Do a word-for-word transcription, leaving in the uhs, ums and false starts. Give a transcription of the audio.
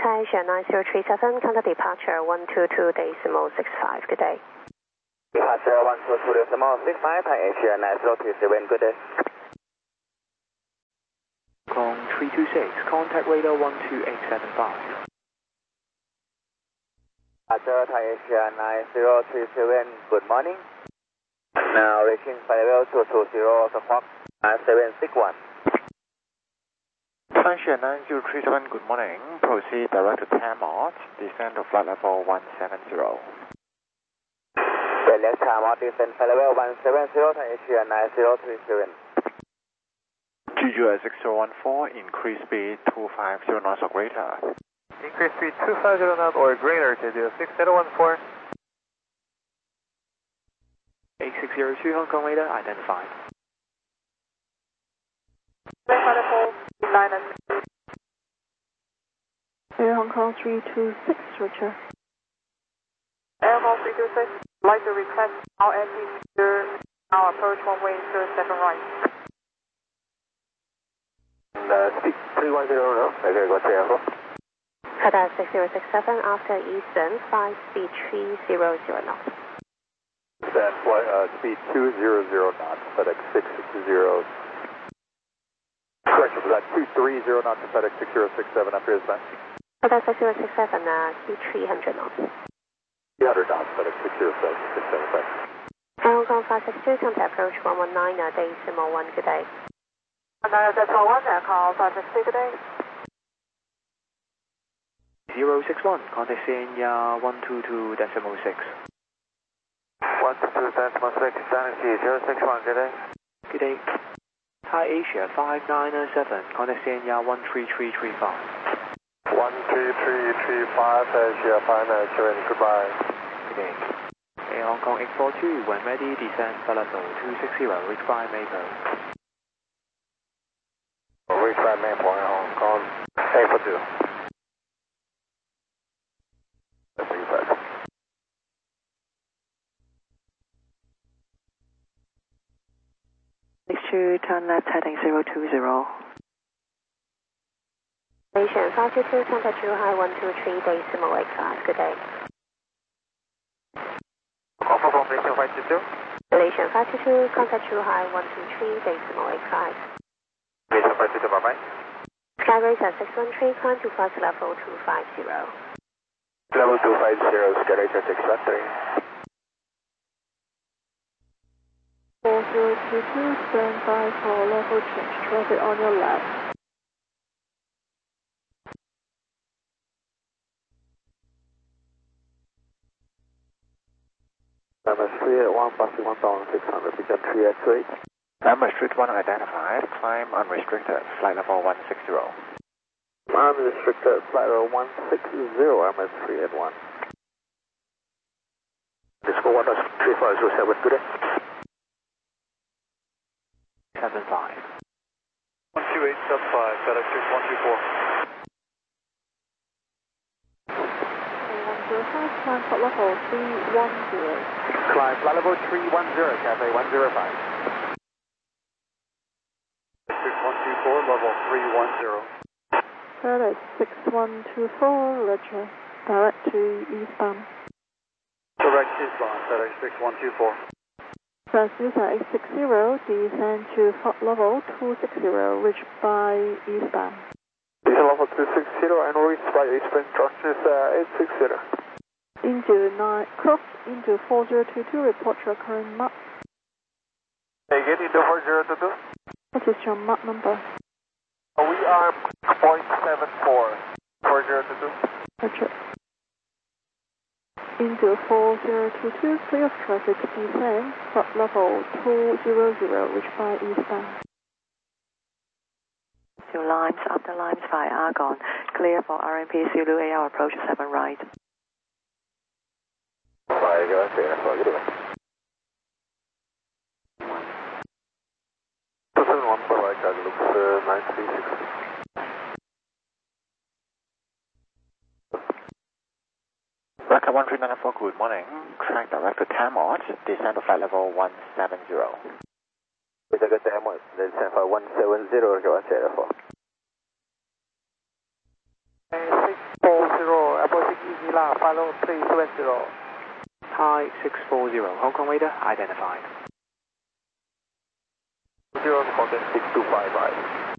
Thai Asia nine zero three seven, contact departure one two two decimal six five, good day. Departure one two two decimal six five, Thai Asia nine zero three seven, good day. Kong three two six, contact radar one two eight seven five. Departure Thai Asia nine zero three seven, good morning. Now reaching flight level two two zero, squawk nine seven six one. Thai Asia nine zero three seven, good morning. Proceed direct to Tamot, descend to flight level one seven zero. Select Tamot, descend flight level one seven zero, Thai Asia nine zero three seven. G U S six zero one four, increase speed two five zero knots or greater. Increase speed two five zero knots or greater to do six zero one four. eight six zero two, Hong Kong radar identified. Air Hong Kong three two six, Roger. Air Hong Kong three two six, like to request our entry secure, now approach one way zero seven right. Uh, speed three one zero, no? Okay, go to Air Qatar six zero six seven, after Eastern, flight speed three zero zero knots. Then flight, uh, speed two zero zero knots, FedEx six six zero. Correction, was that two three zero knots to FedEx six zero six seven after his back? Qatar six zero six seven, uh, speed three hundred knots. three hundred knots, FedEx six zero six seven, back. Air Hong Kong five six two, contact approach one one nine, uh, decimal one, good day. Another decimal one, uh, call five six two, good day. zero six one, contact Senya one two two decimal six. one two two decimal six, Dynasty zero six one, good day. Good day. Thai Asia five nine nine seven, contact Senya one three three three five. one three three three five, Asia five nine seven, goodbye. Good day. Air Hong Kong eight four two, when ready, descend flight level two six zero, reach by Maple. Reach by Maple, Air Hong Kong eight four two. That's what you said. Next to turn left heading zero two zero. Malaysian five two two, contact Zhuhai one two three decimal eight five, good day. Offer from Malaysian five two two. Malaysian five two two, contact Zhuhai one two three decimal eight five. Malaysian five two two, bye bye. Skyrace at six one three, climb to flight level two five zero. Level two five zero, Skyrace at six one three. four zero two two, stand by for level change, traffic on your left. Emma Street at one, passing one thousand six hundred, become three at two eight. Emma Street one identified, climb unrestricted, flight level one six zero. Unrestricted, flight level one six zero, Emma Street at one. Disco one three five zero seven, good day. seven five. one two eight sub five, FedEx six one two four. one zero five, climb flight level three one zero. Climb flight level three one zero, Cafe one zero five. six one two four, level three one zero. FedEx six one two four, Roger. Direct to eastbound. Direct eastbound, FedEx six one two four. Transducer eight six zero, descend to flight level two six zero, reach by eastbound. Descend level two six zero and reach by eastbound instructions uh, eight six zero. Into nine, cross into four zero two two, report your current map. Again, into four zero two two. What is your map number? We are point seven four, four zero two two. Roger. Into four zero two two, clear of traffic, descend, flight level two zero zero, reach by eastbound. Two Limes, after Limes by Argon, clear for R M P Zulu A R approach seven right. Bye, guys, yeah, so good. two seven one for right, that looks uh, nine three six. Record one three nine four, good morning. Track direct to Tamot, descend to flight level one seven zero. We take a Tamot, descend for one seven zero, go ahead for. six four Manila, follow three seven zero. Thai six four zero, Hong Kong radar identified. Zero, contact six two five five.